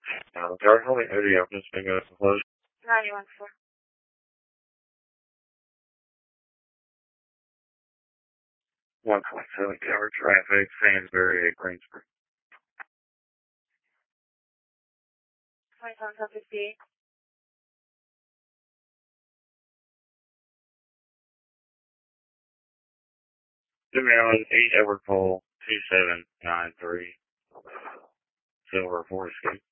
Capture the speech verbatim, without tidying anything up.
Uh, Dark Holy Hoodie, I'm just making a close. ninety-one four. one point seven cover traffic, Sainsbury at Greensburg. twenty-seven fifty-eight. Two Maryland, eight Everpole, two seven nine three. Silver four escape.